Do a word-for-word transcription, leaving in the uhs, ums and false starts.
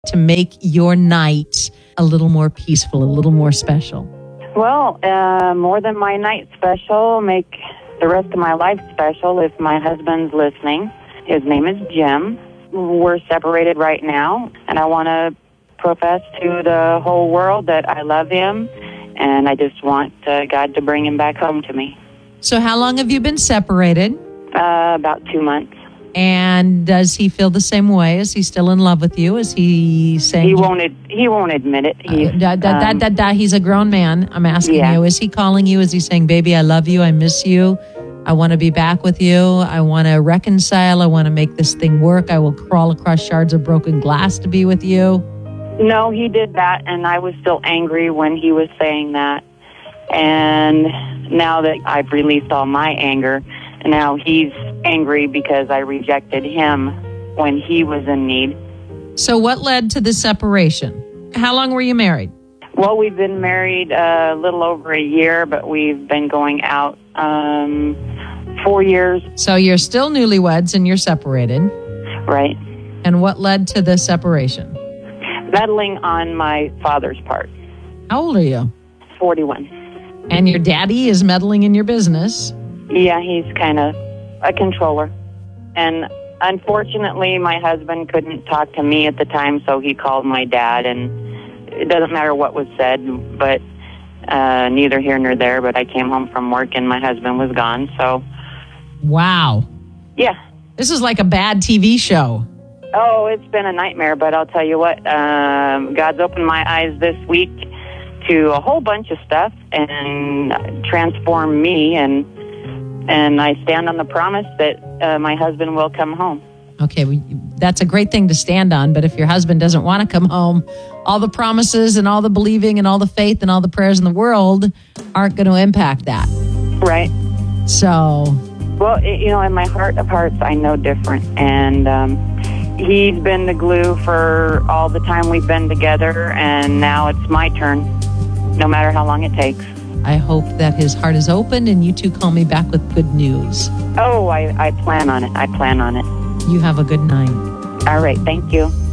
to make your night a little more peaceful, a little more special? Well, uh, more than my night special, make the rest of my life special if my husband's listening. His name is Jim. We're separated right now, and I want to profess to the whole world that I love him, and I just want uh, God to bring him back home to me. So how long have you been separated? Uh, about two months. And does he feel the same way? Is he still in love with you? Is he saying... He won't, ad- he won't admit it. He's, uh, da, da, um, da, da, da, he's a grown man. I'm asking yeah. you. Is he calling you? Is he saying, baby, I love you. I miss you. I want to be back with you. I want to reconcile. I want to make this thing work. I will crawl across shards of broken glass to be with you. No, he did that, and I was still angry when he was saying that. And now that I've released all my anger, now he's angry because I rejected him when he was in need. So what led to the separation? How long were you married? Well, we've been married a little over a year, but we've been going out um, four years. So you're still newlyweds and you're separated. Right. And what led to the separation? Meddling on my father's part. How old are you? forty-one. And your daddy is meddling in your business. Yeah, he's kind of a controller. And unfortunately, my husband couldn't talk to me at the time, so he called my dad, and it doesn't matter what was said, but uh, neither here nor there, but I came home from work and my husband was gone, so... Wow. Yeah. This is like a bad T V show. Oh, it's been a nightmare, but I'll tell you what, um, God's opened my eyes this week to a whole bunch of stuff and transformed me, and and I stand on the promise that uh, my husband will come home. Okay, well, that's a great thing to stand on, but if your husband doesn't want to come home, all the promises and all the believing and all the faith and all the prayers in the world aren't going to impact that. Right. So... Well, it, you know, in my heart of hearts, I know different, and um, he's been the glue for all the time we've been together, and now it's my turn, no matter how long it takes. I hope that his heart is open and you two call me back with good news. Oh, I, I plan on it. I plan on it. You have a good night. All right. Thank you.